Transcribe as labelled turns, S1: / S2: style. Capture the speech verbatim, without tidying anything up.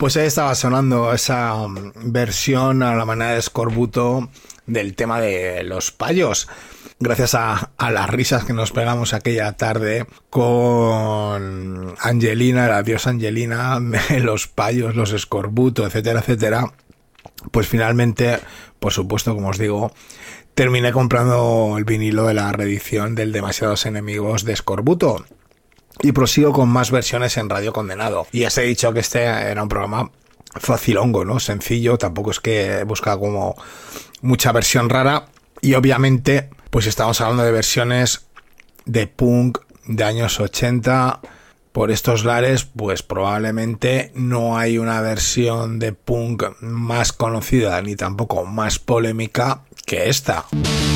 S1: Pues ahí estaba sonando esa versión a la manera de Eskorbuto del tema de los payos. Gracias a, a las risas que nos pegamos aquella tarde con Angelina, la diosa Angelina, los payos, los Eskorbuto, etcétera, etcétera, pues finalmente, por supuesto, como os digo, terminé comprando el vinilo de la reedición del Demasiados Enemigos de Eskorbuto. Y prosigo con más versiones en Radio Condenado. Y ya os he dicho que este era un programa facilongo, ¿no? Sencillo, tampoco es que he buscado como mucha versión rara. Y obviamente, pues estamos hablando de versiones de punk de años ochenta. Por estos lares, pues probablemente no hay una versión de punk más conocida ni tampoco más polémica que esta.